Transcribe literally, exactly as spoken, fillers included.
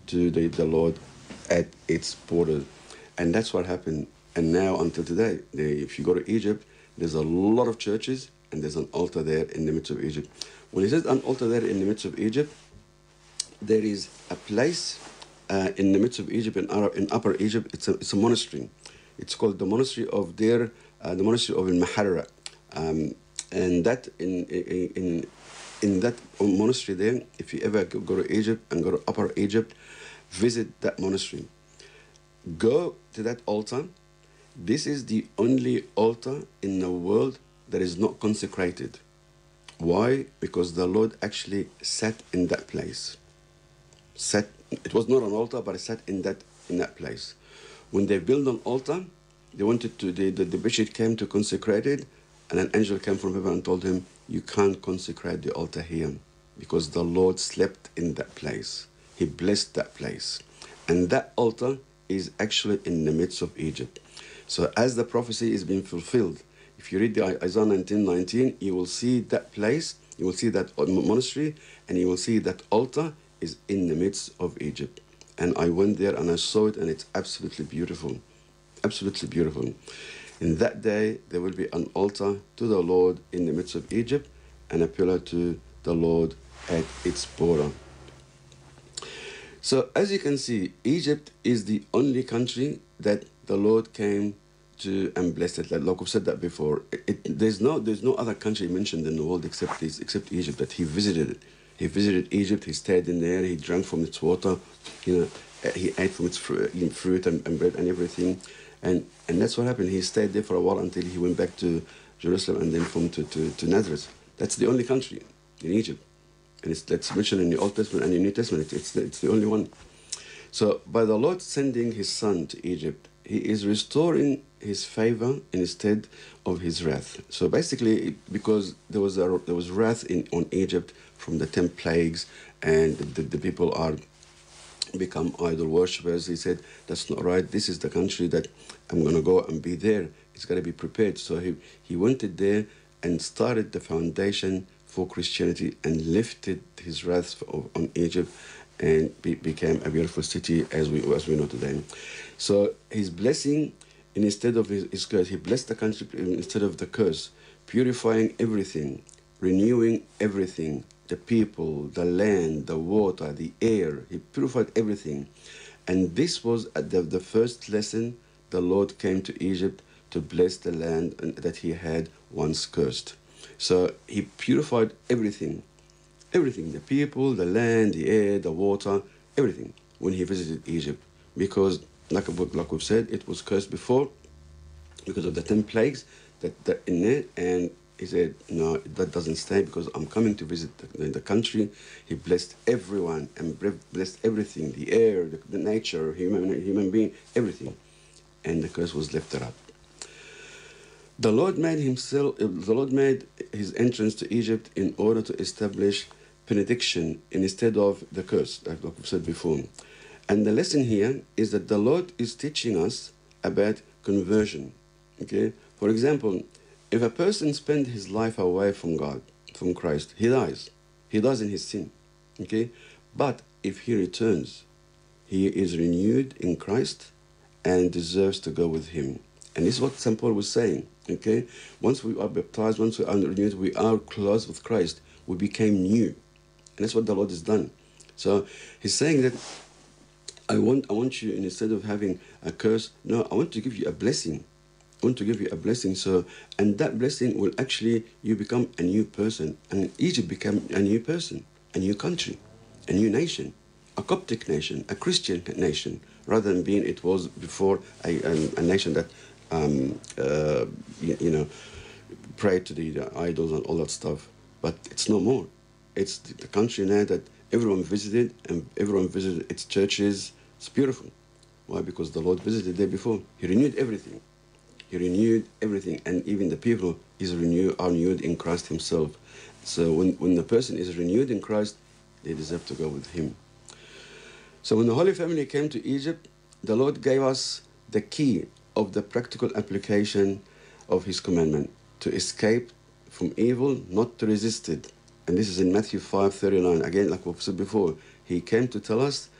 to the, the Lord at its border. And that's what happened. And now until today, they, if you go to Egypt, there's a lot of churches and there's an altar there in the midst of Egypt. When he says an altar there in the midst of Egypt, there is a place uh, in the midst of Egypt, in, Arab, in Upper Egypt. It's a, it's a monastery. It's called the monastery of Deir, uh, the monastery of Al-Maharra. Um, and that in, in, in, in that monastery there, if you ever go to Egypt and go to Upper Egypt, visit that monastery. Go to that altar. This is the only altar in the world that is not consecrated. Why? Because the Lord actually sat in that place. Sat, it was not an altar, but it sat in that, in that place. When they built an altar, they wanted to, the, the, the bishop came to consecrate it, and an angel came from heaven and told him, you can't consecrate the altar here because the Lord slept in that place. He blessed that place. And that altar is actually in the midst of Egypt. So as the prophecy is being fulfilled, if you read the Isaiah nineteen nineteen, you will see that place, you will see that monastery, and you will see that altar is in the midst of Egypt. And I went there and I saw it, and it's absolutely beautiful. Absolutely beautiful. In that day, there will be an altar to the Lord in the midst of Egypt, and a pillar to the Lord at its border. So as you can see, Egypt is the only country that the Lord came to and blessed it. Like we've said that before. It, it, there's no there's no other country mentioned in the world except this, except Egypt that he visited it. He visited Egypt. He stayed in there. He drank from its water. You know, he ate from its fruit, fruit and, and bread and everything. And and that's what happened. He stayed there for a while until he went back to Jerusalem and then from to, to, to Nazareth. That's the only country in Egypt. And it's that's mentioned in the Old Testament and the New Testament. It's the, it's the only one. So by the Lord sending his son to Egypt, he is restoring his favor instead of his wrath. So basically, because there was a, there was wrath in on Egypt from the ten plagues, and the, the people are become idol worshippers, he said, that's not right. This is the country that I'm going to go and be there. It's got to be prepared. So he, he went there and started the foundation for Christianity and lifted his wrath on Egypt, and be, became a beautiful city as we as we know today. So his blessing instead of his, his curse, he blessed the country instead of the curse, purifying everything, renewing everything, the people, the land, the water, the air. He purified everything. And this was the, the first lesson the Lord came to Egypt to bless the land that he had once cursed. So he purified everything, everything, the people, the land, the air, the water, everything, when he visited Egypt. Because, like, like we've said, it was cursed before because of the ten plagues that, that in there. And he said, no, that doesn't stay because I'm coming to visit the, the country. He blessed everyone and blessed everything, the air, the, the nature, human, human being, everything. And the curse was lifted up. The Lord made himself, the Lord made his entrance to Egypt in order to establish benediction instead of the curse, like we've said before. And the lesson here is that the Lord is teaching us about conversion. Okay? For example, if a person spends his life away from God, from Christ, he dies. He dies in his sin. Okay? But if he returns, he is renewed in Christ and deserves to go with him. And this is what Saint Paul was saying. Okay? Once we are baptized, once we are renewed, we are close with Christ. We became new. And that's what the Lord has done. So he's saying that I want, I want you, instead of having a curse, no, I want to give you a blessing. I want to give you a blessing. So, and that blessing will actually, you become a new person. And Egypt became a new person, a new country, a new nation, a Coptic nation, a Christian nation, rather than being it was before a, a, a nation that, um, uh, you, you know, prayed to the, the idols and all that stuff. But it's no more. It's the, the country now that everyone visited, and everyone visited its churches. It's beautiful. Why? Because the Lord visited there before. He renewed everything. He renewed everything, and even the people is renewed, are renewed in Christ himself. So when, when the person is renewed in Christ, they deserve to go with him. So when the Holy Family came to Egypt, the Lord gave us the key of the practical application of his commandment, to escape from evil, not to resist it. And this is in Matthew five thirty-nine. Again, like we've said before, he came to tell us